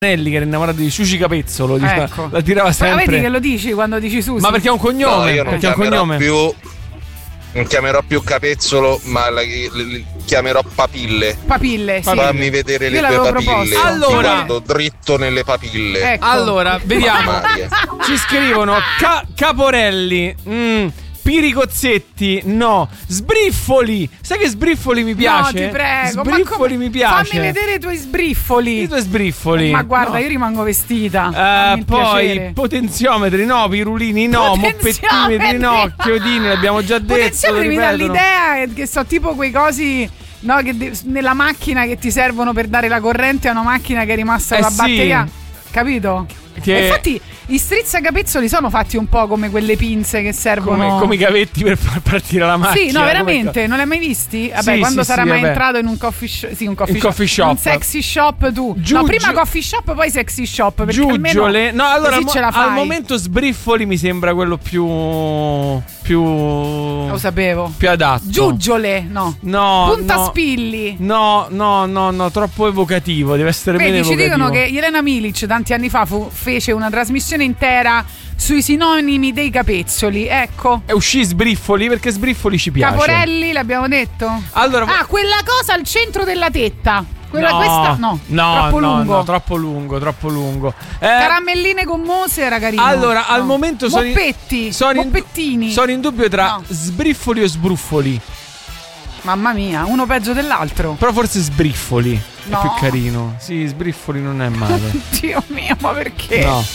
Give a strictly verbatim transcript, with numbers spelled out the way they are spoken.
Che era innamorato di Susi Capezzolo, diceva, Ecco. la tirava sempre. Ma vedi che lo dici quando dici Susi? Ma perché è un cognome? No, io non perché è un chiamerò cognome. più non chiamerò più Capezzolo, ma la, li- chiamerò Papille. Papille, sì. Fammi vedere Io le tue l'avevo papille. proposto. Ti Allora- guardo dritto nelle papille. Ecco. Allora, vediamo. Maria. Ci scrivono Ca- Caporelli. Mm. Piricozzetti, no. Sbriffoli. Sai che sbriffoli mi piace? No, ti prego. Sbriffoli ma come- mi piace. Fammi vedere i tuoi sbriffoli. I tuoi sbriffoli. Ma guarda, No. io rimango vestita. Eh, Fammi il poi piacere. potenziometri no, pirulini no, Potenziometri, moppettimetri no, no. chiodini l'abbiamo già detto. Potenziometri mi dà ripetono. l'idea che, che so tipo quei cosi, no, che de- nella macchina che ti servono per dare la corrente a una macchina che è rimasta Eh la sì. batteria. Capito? Che- E infatti i strizzacapezzoli sono fatti un po' come quelle pinze che servono come, come i cavetti per far partire la macchina. Sì, no, come- veramente, non li hai mai visti? Vabbè, Sì, quando sì, sarà sì, mai vabbè. entrato in un coffee shop, sì, un coffee, Un coffee shop. un sexy shop tu. Giù- no, prima giù- coffee shop, poi sexy shop, perché Giuggiole. almeno No, allora così al, mo- ce la fai. al momento sbriffoli mi sembra quello più più Lo sapevo. più adatto. Giuggiole, no. No, Punta no. spilli. No, no, no, no, troppo evocativo, deve essere Vedi, meno ci evocativo. dicono che Elena Milic tanti anni fa fu- fece una trasmissione intera sui sinonimi dei capezzoli. Ecco. E uscì sbriffoli perché sbriffoli ci piace. Caporelli, l'abbiamo detto? Allora, Ah, quella cosa al centro della tetta. Quella no, questa no. no, troppo no, lungo. no, troppo lungo, troppo lungo. Eh, Caramelline gommose era carino. allora, al No. momento sono in- Moppetti, sono in, moppettini. sono in dubbio tra No. sbriffoli o sbruffoli. Mamma mia, uno peggio dell'altro. Però forse sbriffoli No. è più carino. Sì, sbriffoli non è male. Dio mio, ma perché? No.